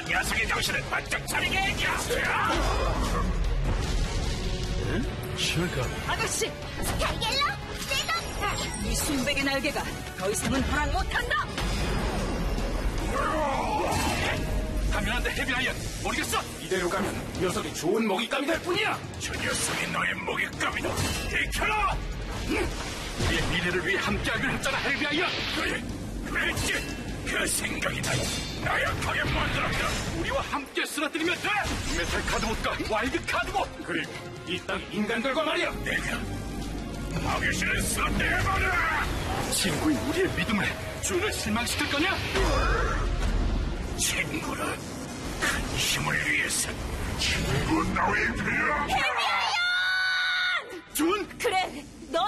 녀석의 정신을 바짝 차리게 해줘. 슈가. 아가씨, 스카이갤러 제동. 이 순백의 날개가 더 이상은 허락 못한다. 가면 안 돼, 헤비아이언. 모르겠어. 이대로 가면 녀석이 좋은 먹잇감이 될 뿐이야. 저 녀석이 너의 먹잇감이다. 비켜라. 우리의 미래를 위해 함께하기로 했잖아, 헤비아이언. 그랬지. 그 생각이다. 나약하게 만들었다. 우리와 함께 쓰러뜨리면 돼. 메탈 카드봇과 와일드 카드봇. 그리고 이 땅 인간들과 말이야. 내가 마귀신을 쓰러뜨려버려. 친구인 우리의 믿음을 준을 실망시킬 거냐? 친구는 큰 힘을 위해서 친구 따위 필요 없다. 준! 그래,